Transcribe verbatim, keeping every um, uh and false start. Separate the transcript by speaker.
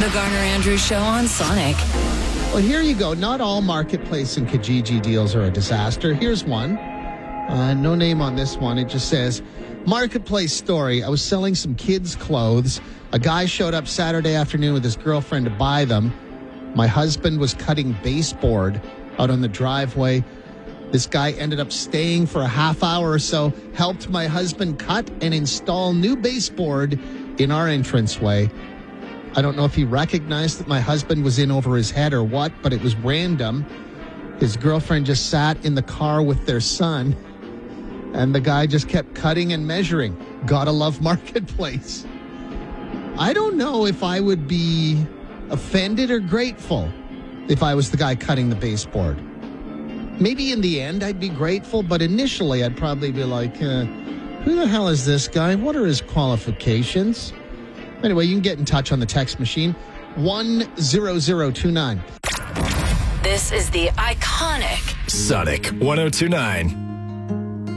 Speaker 1: The Garner Andrews Show on Sonic.
Speaker 2: Well, here you go. Not all Marketplace and Kijiji deals are a disaster. Here's one. Uh, no name on this one. It just says, Marketplace story. I was selling some kids' clothes. A guy showed up Saturday afternoon with his girlfriend to buy them. My husband was cutting baseboard out on the driveway. This guy ended up staying for a half hour or so, helped my husband cut and install new baseboard in our entranceway. I don't know if he recognized that my husband was in over his head or what, but it was random. His girlfriend just sat in the car with their son, and the guy just kept cutting and measuring. Gotta love Marketplace. I don't know if I would be offended or grateful if I was the guy cutting the baseboard. Maybe in the end I'd be grateful, but initially I'd probably be like, uh, who the hell is this guy? What are his qualifications? Anyway, you can get in touch on the text machine, one zero zero two nine.
Speaker 1: This is the iconic
Speaker 3: Sonic one oh two nine.